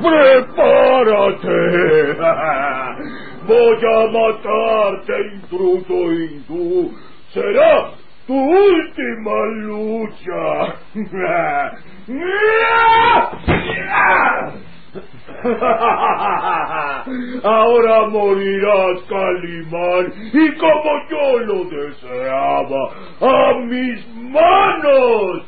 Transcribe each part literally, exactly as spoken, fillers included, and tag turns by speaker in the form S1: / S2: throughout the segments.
S1: ¡Prepárate! Voy a matarte, intruso hindú. Será tu última lucha. Ahora morirás, Calimán, y como yo lo deseaba, a mis manos.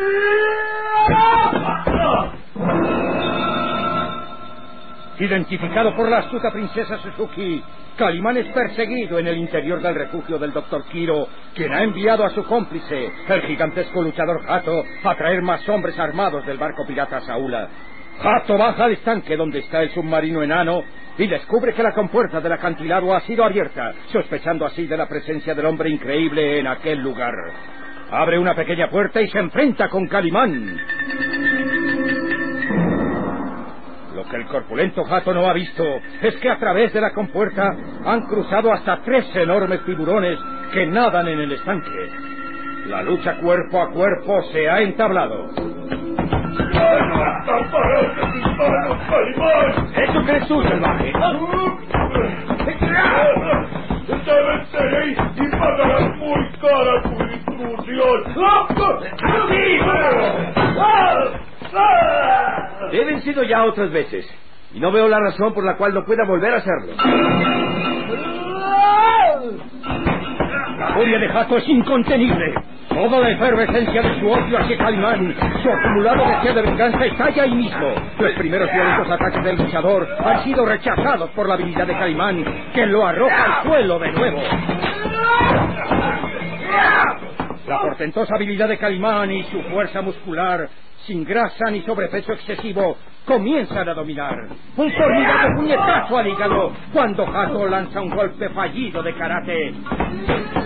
S2: Identificado por la astuta princesa Suzuki, Calimán es perseguido en el interior del refugio del doctor Kiro, quien ha enviado a su cómplice, el gigantesco luchador Hato, a traer más hombres armados del barco pirata Saula. Hato baja al estanque donde está el submarino enano y descubre que la compuerta del acantilado ha sido abierta, sospechando así de la presencia del hombre increíble en aquel lugar. Abre una pequeña puerta y se enfrenta con Calimán. Lo que el corpulento Hato no ha visto es que a través de la compuerta han cruzado hasta tres enormes tiburones que nadan en el estanque. La lucha cuerpo a cuerpo se ha entablado.
S1: ¡Eso crees tú, salvaje! ¡Te venceré y pagarás muy cara tu intrusión!
S3: He vencido ya otras veces, y no veo la razón por la cual no pueda volver a hacerlo.
S2: La furia de Hato es incontenible. Toda la efervescencia de su odio hacia Calimán, su acumulado deseo de venganza estalla ahí mismo. Los primeros violentos ataques del luchador han sido rechazados por la habilidad de Calimán, que lo arroja al suelo de nuevo. La portentosa habilidad de Calimán y su fuerza muscular, sin grasa ni sobrepeso excesivo, comienzan a dominar. Un formidable puñetazo al hígado cuando Hato lanza un golpe fallido de karate.